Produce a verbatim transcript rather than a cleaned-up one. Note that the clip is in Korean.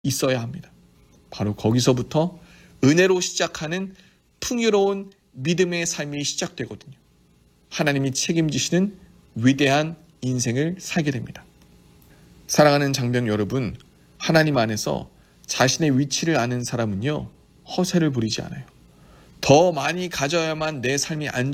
있어야 합니다. 바로 거기서부터 은혜로 시작하는 풍요로운 믿음의 삶이 시작되거든요. 하나님이 책임지시는 위대한 인생을 살게 됩니다. 사랑하는 장병 여러분, 하나님 안에서 자신의 위치를 아는 사람은요, 허세를 부리지 않아요. 더 많이 가져야만 내 삶이 안정